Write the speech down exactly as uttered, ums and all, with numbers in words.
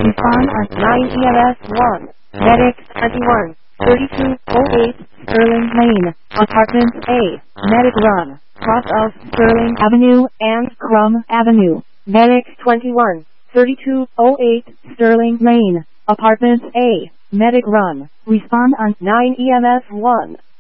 Respond on nine E M S one. Medic twenty-one, thirty-two oh eight, Sterling Lane, Apartment A. Medic Run, cross of Sterling Avenue and Crum Avenue. Medic twenty-one, thirty-two oh eight, Sterling Lane, Apartment A. Medic Run. Respond on nine E M S one.